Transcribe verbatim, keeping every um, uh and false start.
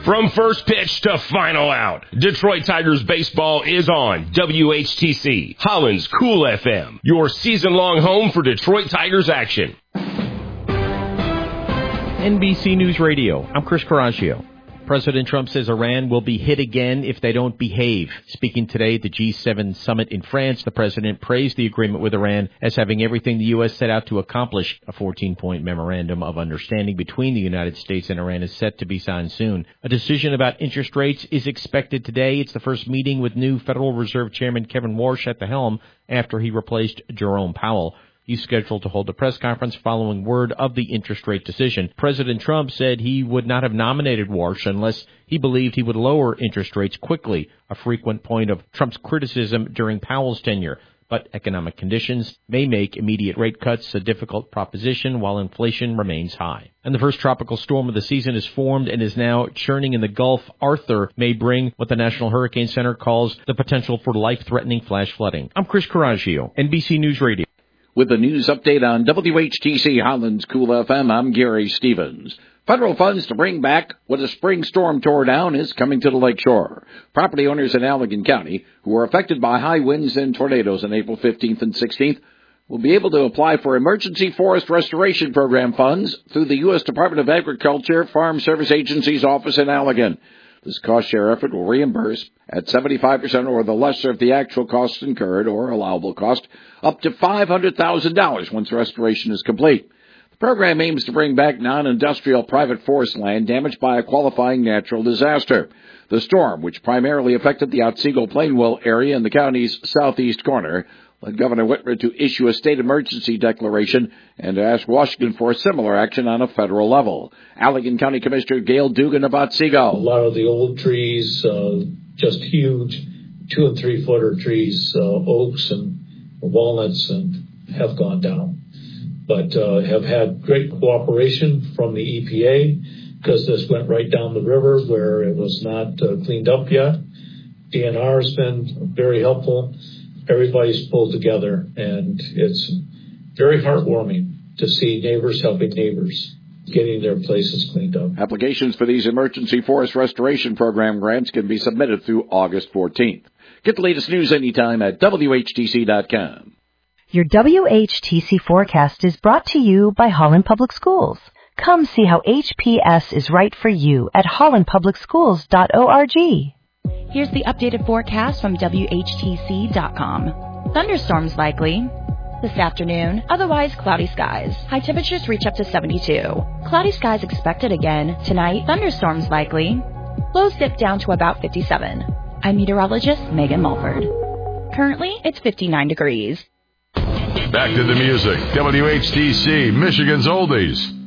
From first pitch to final out, Detroit Tigers baseball is on W H T C, Holland's Cool F M, your season-long home for Detroit Tigers action. N B C News Radio, I'm Chris Coraggio. President Trump says Iran will be hit again if they don't behave. Speaking today at the G seven summit in France, the president praised the agreement with Iran as having everything the U S set out to accomplish. A fourteen-point memorandum of understanding between the United States and Iran is set to be signed soon. A decision about interest rates is expected today. It's the first meeting with new Federal Reserve Chairman Kevin Warsh at the helm after he replaced Jerome Powell. He's scheduled to hold a press conference following word of the interest rate decision. President Trump said he would not have nominated Warsh unless he believed he would lower interest rates quickly, a frequent point of Trump's criticism during Powell's tenure. But economic conditions may make immediate rate cuts a difficult proposition while inflation remains high. And the first tropical storm of the season is formed and is now churning in the Gulf. Arthur may bring what the National Hurricane Center calls the potential for life-threatening flash flooding. I'm Chris Coraggio, N B C News Radio. With the news update on W H T C Holland's Cool F M, I'm Gary Stevens. Federal funds to bring back what a spring storm tore down is coming to the lakeshore. Property owners in Allegan County who were affected by high winds and tornadoes on April fifteenth and sixteenth will be able to apply for Emergency Forest Restoration Program funds through the U S Department of Agriculture Farm Service Agency's office in Allegan. This cost-share effort will reimburse at seventy-five percent or the lesser of the actual costs incurred or allowable cost, up to five hundred thousand dollars once restoration is complete. The program aims to bring back non-industrial private forest land damaged by a qualifying natural disaster. The storm, which primarily affected the Otsego-Plainwell area in the county's southeast corner, led Governor Whitmer to issue a state emergency declaration and to ask Washington for similar action on a federal level. Allegan County Commissioner Gail Dugan of Otsego. A lot of the old trees, uh, just huge two and three footer trees, uh, oaks and walnuts, and have gone down. But uh, have had great cooperation from the E P A because this went right down the river where it was not uh, cleaned up yet. D N R has been very helpful. Everybody's pulled together, and it's very heartwarming to see neighbors helping neighbors, getting their places cleaned up. Applications for these Emergency Forest Restoration Program grants can be submitted through August fourteenth. Get the latest news anytime at W H T C dot com. Your W H T C forecast is brought to you by Holland Public Schools. Come see how H P S is right for you at holland public schools dot org. Here's the updated forecast from W H T C dot com. Thunderstorms likely this afternoon, otherwise cloudy skies. High temperatures reach up to seventy-two. Cloudy skies expected again tonight. Thunderstorms likely. Lows dip down to about fifty-seven. I'm meteorologist Megan Mulford. Currently, it's fifty-nine degrees. Back to the music. W H T C, Michigan's Oldies.